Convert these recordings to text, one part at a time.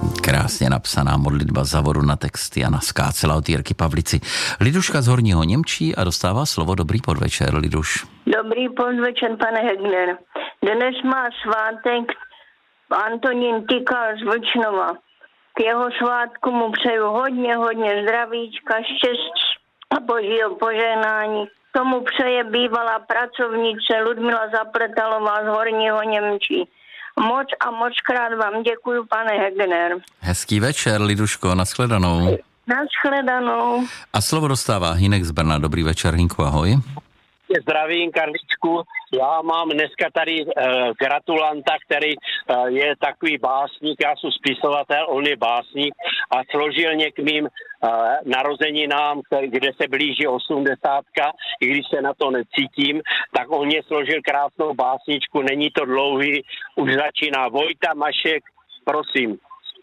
Krásně napsaná modlitba za vodu na text Jana Skácela od Jirky Pavlici. Liduška z Horního Němčí a dostává slovo. Dobrý podvečer, Liduš. Dobrý podvečer, pane Hegner. Dnes má svátek Antonín Tykal z Vlčnova. K jeho svátku mu přeju hodně zdravíčka, štěstí a božího požehnání. Tomu přeje bývalá pracovnice Ludmila Zapletalová z Horního Němčí. Moc krát vám děkuju, pane Hegner. Hezký večer, Liduško, nashledanou. Nashledanou. A slovo dostává Hinek z Brna. Dobrý večer, Hinku, ahoj. Zdravím, Karličku. Já mám dneska tady gratulanta, který je takový básník, já jsem spisovatel, on je básník a složil mě k mým narozeninám, kde se blíží 80, i když se na to necítím, tak on mě složil krásnou básničku, není to dlouhý, už začíná. Vojta Mašek, prosím.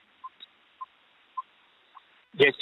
Je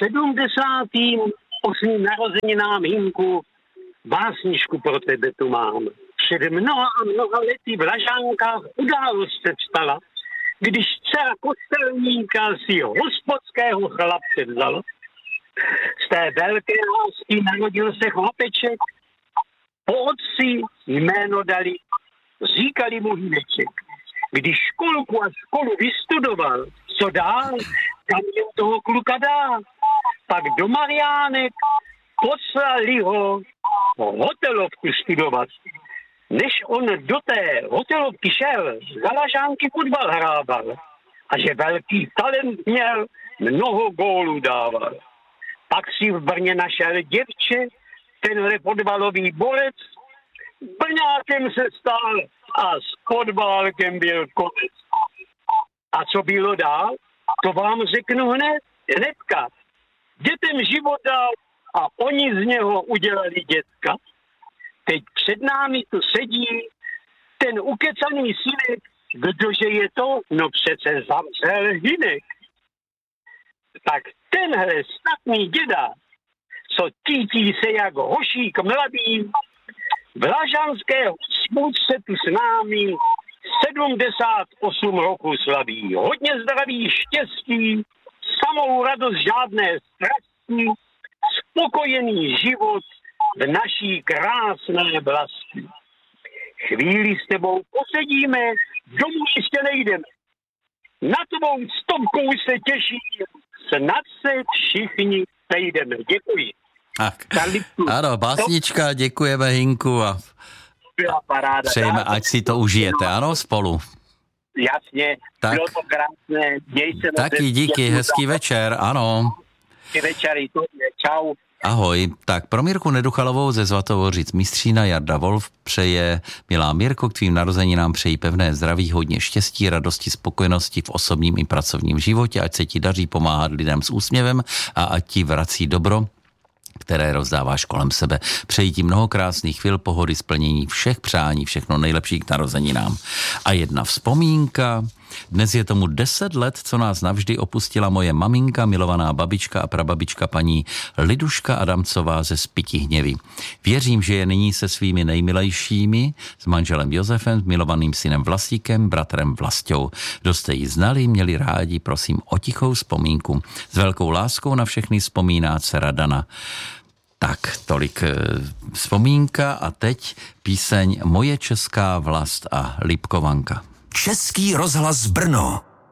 78. narozeninám, Hinku, básničku pro tebe tu mám. Před mnoha a mnoha lety v Lažánkách událost se stala, když dcera kostelníka si hospodského chlapce vzala. Z té velké lásky narodil se chlapeček, po otci jméno dali, říkali mu Hineček. Když školku a školu vystudoval, co dál, kam jim toho kluka dá, pak do Mariánek poslali ho hotelovku studovat. Než on do té hotelovky šel, za Lažánky fotbal hrával. A že velký talent měl, mnoho gólů dával. Pak si v Brně našel děvče, tenhle fotbalový borec, Brňákem se stal a s fotbálkem byl konec. A co bylo dál, to vám řeknu hnedka. Dětem život dal a oni z něho udělali dětka. Teď před námi tu sedí ten ukecaný synek, kdože je to, no přece zamřel Hinek. Tak tenhle statný děda, co títí se jak hošík mladý, v lažanské hospůdce tu s námi 78 roku slaví. Hodně zdraví, štěstí, samou radost, žádné strasti, spokojený život v naší krásné vlasti. Chvíli s tebou posedíme, domů ještě nejdeme. Na tvou stopkou se těším, snad se všichni sejdeme. Děkuji. Tak, ano, básnička, děkujeme Hinku a přejeme, ať si to užijete, ano, spolu. Jasně, tak. Bylo to krásné, děj se. Taky díky, hezký večer, ano. Hezký večer, čau. Ahoj, tak pro Mirku Neduchalovou ze Zlatovořic Mistřína Jarda Wolf přeje: milá Mirko, k tvým narozeninám přeji pevné zdraví, hodně štěstí, radosti, spokojenosti v osobním i pracovním životě, ať se ti daří pomáhat lidem s úsměvem a ať ti vrací dobro, které rozdáváš kolem sebe. Přeji ti mnoho krásných chvil, pohody, splnění všech přání, všechno nejlepší k narozeninám. A jedna vzpomínka. Dnes je tomu 10 let, co nás navždy opustila moje maminka, milovaná babička a prababička paní Liduška Adamcová ze Spytihněvy. Věřím, že je nyní se svými nejmilejšími, s manželem Josefem, s milovaným synem Vlastíkem, bratrem Vlastou. Kdo jste ji znali, měli rádi, prosím o tichou vzpomínku. S velkou láskou na všechny vzpomíná dcera Dana. Tak, tolik vzpomínka a teď píseň Moje česká vlast a Lipkovanka. Český rozhlas Brno.